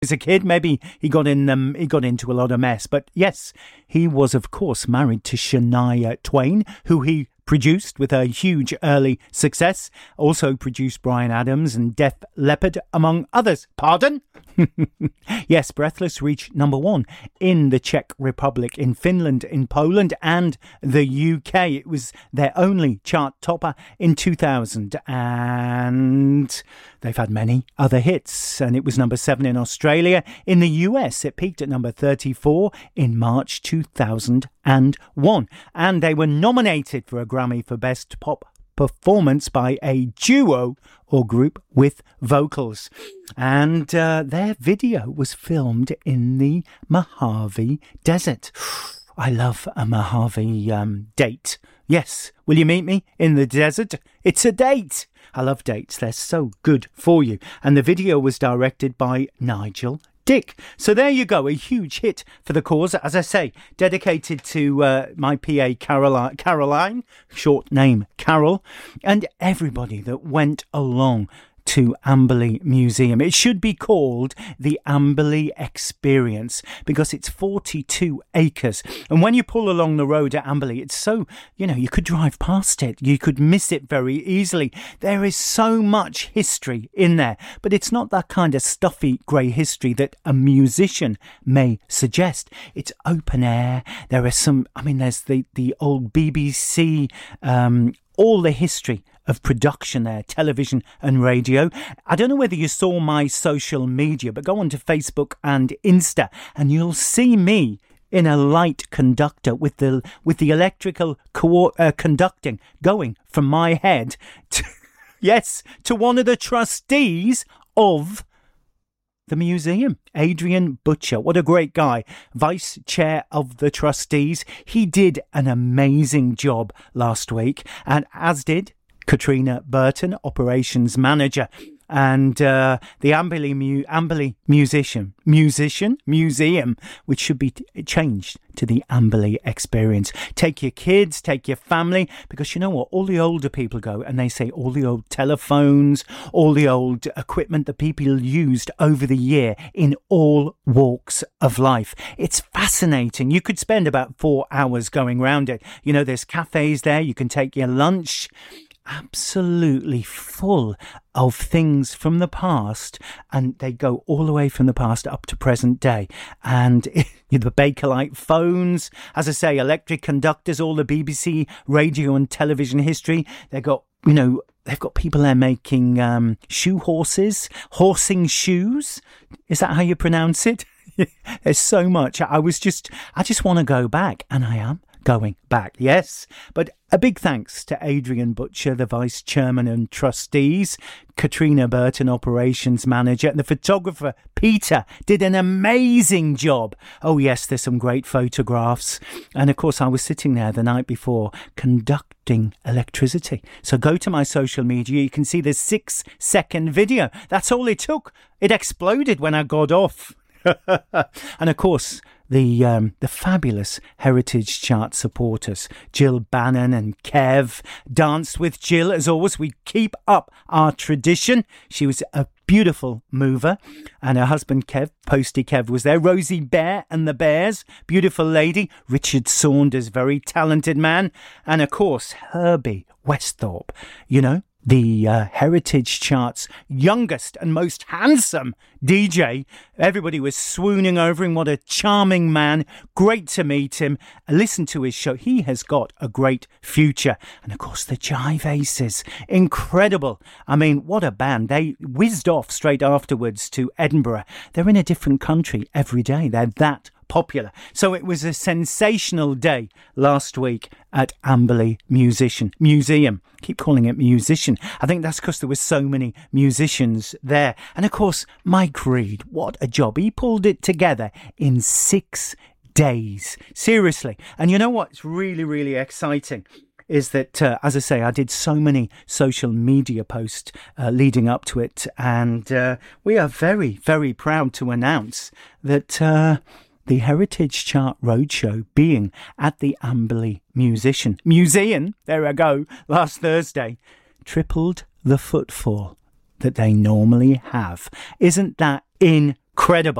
As a kid, maybe he got into a lot of mess. But yes, he was, of course, married to Shania Twain, who he produced with a huge early success. Also produced Bryan Adams and Def Leppard, among others. Pardon? Yes, Breathless reached number 1 in the Czech Republic, in Finland, in Poland, and the UK. It was their only chart topper in 2000, and they've had many other hits, and it was number 7 in Australia. In the US, it peaked at number 34 in March 2001, and they were nominated for a Grammy for Best Pop Performance by a duo or group with vocals. And their video was filmed in the Mojave Desert. I love a Mojave date. Yes, will you meet me in the desert? It's a date. I love dates. They're so good for you. And the video was directed by Nigel Dick. So there you go, a huge hit for the cause, as I say, dedicated to my PA Caroline, short name Carol, and everybody that went along to Amberley Museum. It should be called the Amberley Experience because it's 42 acres. And when you pull along the road at Amberley, it's so, you could drive past it. You could miss it very easily. There is so much history in there, but it's not that kind of stuffy grey history that a musician may suggest. It's open air. There are there's the old BBC, all the history of production there, television and radio. I don't know whether you saw my social media, but go on to Facebook and Insta and you'll see me in a light conductor with the electrical conducting going from my head to one of the trustees of the museum, Adrian Butcher. What a great guy. Vice chair of the trustees. He did an amazing job last week, and as did Katrina Burton, operations manager, and the Amberley Museum, which should be changed to the Amberley Experience. Take your kids, take your family, because you know what? All the older people go and they say all the old telephones, all the old equipment that people used over the year in all walks of life. It's fascinating. You could spend about 4 hours going around it. There's cafes there. You can take your lunch. Absolutely full of things from the past, and they go all the way from the past up to present day. And the Bakelite phones, as I say, electric conductors, all the BBC radio and television history. They've got people there making shoe horses, horsing shoes. Is that how you pronounce it? There's so much. I just want to go back, and I am going back, yes. But a big thanks to Adrian Butcher, the vice chairman and trustees, Katrina Burton, operations manager, and the photographer Peter did an amazing job. Oh yes, there's some great photographs. And of course I was sitting there the night before conducting electricity. So go to my social media, you can see the 6-second video. That's all it took. It exploded when I got off. And of course the fabulous Heritage Chart supporters, Jill Bannon and Kev, danced with Jill. As always, we keep up our tradition. She was a beautiful mover, and her husband Kev, Posty Kev, was there. Rosie Bear and the Bears, beautiful lady. Richard Saunders, very talented man, and of course Herbie Westhorpe, the Heritage Chart's youngest and most handsome DJ. Everybody was swooning over him. What a charming man. Great to meet him. Listen to his show. He has got a great future. And of course, the Jive Aces. Incredible. I mean, what a band. They whizzed off straight afterwards to Edinburgh. They're in a different country every day. They're that popular. So it was a sensational day last week at Amberley Museum. Keep calling it musician. I think that's because there were so many musicians there. And of course, Mike Reid, what a job. He pulled it together in 6 days. Seriously. And you know what's really, really exciting is that, as I say, I did so many social media posts leading up to it. And we are very, very proud to announce that the Heritage Chart Roadshow being at the Amberley Museum, there I go, last Thursday, tripled the footfall that they normally have. Isn't that incredible? incredible.